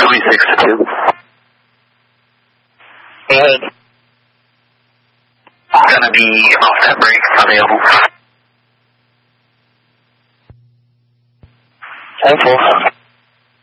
362. And gonna be offset break available. 10-4.